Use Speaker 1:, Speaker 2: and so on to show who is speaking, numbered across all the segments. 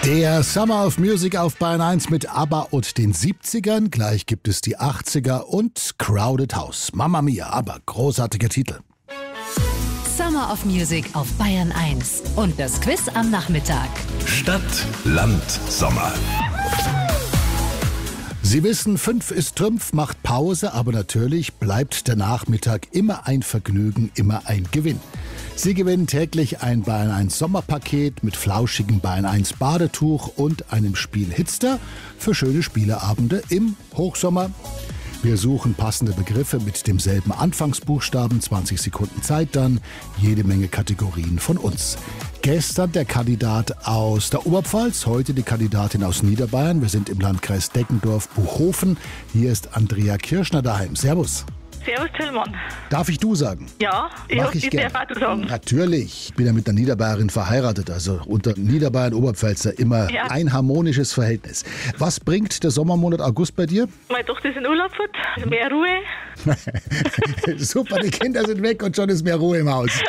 Speaker 1: Der Summer of Music auf Bayern 1 mit ABBA und den 70ern. Gleich gibt es die 80er und Crowded House. Mamma Mia, ABBA, großartiger Titel.
Speaker 2: Summer of Music auf Bayern 1 und das Quiz am Nachmittag.
Speaker 3: Stadt, Land, Sommer.
Speaker 1: Sie wissen, 5 ist Trümpf, macht Pause, aber natürlich bleibt der Nachmittag immer ein Vergnügen, immer ein Gewinn. Sie gewinnen täglich ein Bayern 1 Sommerpaket mit flauschigem Bayern 1 Badetuch und einem Spiel Hitster für schöne Spieleabende im Hochsommer. Wir suchen passende Begriffe mit demselben Anfangsbuchstaben, 20 Sekunden Zeit dann, jede Menge Kategorien von uns. Gestern der Kandidat aus der Oberpfalz, heute die Kandidatin aus Niederbayern. Wir sind im Landkreis Deggendorf-Buchhofen. Hier ist Andrea Kirschner daheim. Servus.
Speaker 4: Servus, Tillmann.
Speaker 1: Darf ich du sagen?
Speaker 4: Ja, ich darf auch du sagen.
Speaker 1: Natürlich. Ich bin ja mit der Niederbayerin verheiratet, also unter Niederbayern und Oberpfälzer immer ein harmonisches Verhältnis. Was bringt der Sommermonat August bei dir?
Speaker 4: Meine Tochter ist in Urlaub, also mehr Ruhe.
Speaker 1: Super, die Kinder sind weg und schon ist mehr Ruhe im Haus.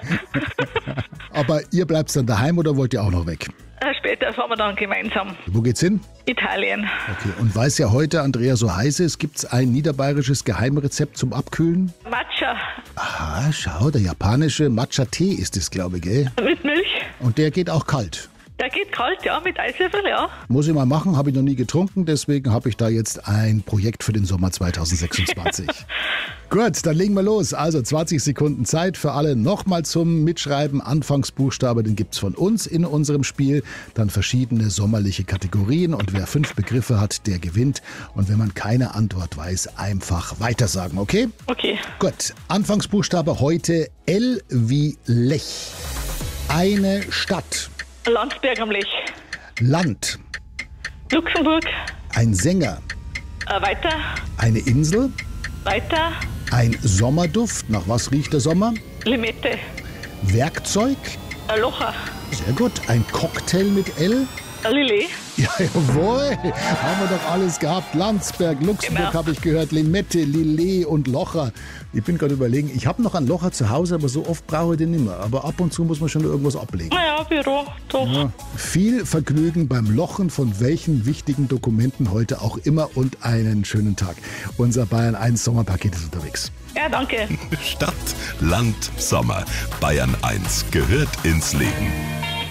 Speaker 1: Aber ihr bleibt dann daheim oder wollt ihr auch noch weg?
Speaker 4: Später fahren wir dann gemeinsam.
Speaker 1: Wo geht's hin?
Speaker 4: Italien.
Speaker 1: Okay, und weil es ja heute, Andrea, so heiß ist, gibt's ein niederbayerisches Geheimrezept zum Abkühlen?
Speaker 4: Matcha.
Speaker 1: Aha, schau, der japanische Matcha-Tee ist es, glaube ich, gell?
Speaker 4: Mit Milch.
Speaker 1: Und der geht auch kalt.
Speaker 4: Der geht kalt, ja, mit Eiswürfel, ja.
Speaker 1: Muss ich mal machen, habe ich noch nie getrunken, deswegen habe ich da jetzt ein Projekt für den Sommer 2026. Gut, dann legen wir los. Also 20 Sekunden Zeit für alle. Nochmal zum Mitschreiben. Anfangsbuchstabe, den gibt's von uns in unserem Spiel. Dann verschiedene sommerliche Kategorien. Und wer 5 Begriffe hat, der gewinnt. Und wenn man keine Antwort weiß, einfach weitersagen, okay?
Speaker 4: Okay.
Speaker 1: Gut, Anfangsbuchstabe heute L wie Lech. Eine Stadt.
Speaker 4: Landsberg am Lech.
Speaker 1: Land.
Speaker 4: Luxemburg.
Speaker 1: Ein Sänger.
Speaker 4: Weiter.
Speaker 1: Eine Insel.
Speaker 4: Weiter.
Speaker 1: Ein Sommerduft. Nach was riecht der Sommer?
Speaker 4: Limette.
Speaker 1: Werkzeug.
Speaker 4: Locher.
Speaker 1: Sehr gut. Ein Cocktail mit L.
Speaker 4: Lillet.
Speaker 1: Ja, jawohl. Haben wir doch alles gehabt. Landsberg, Luxemburg
Speaker 4: Genau.
Speaker 1: habe ich gehört. Limette, Lillet und Locher. Ich bin gerade überlegen, ich habe noch einen Locher zu Hause, aber so oft brauche ich den nicht mehr. Aber ab und zu muss man schon irgendwas ablegen.
Speaker 4: Naja, Büro, doch.
Speaker 1: Ja. Viel Vergnügen beim Lochen von welchen wichtigen Dokumenten heute auch immer und einen schönen Tag. Unser Bayern 1 Sommerpaket ist unterwegs.
Speaker 4: Ja, danke.
Speaker 3: Stadt, Land, Sommer. Bayern 1 gehört ins Leben.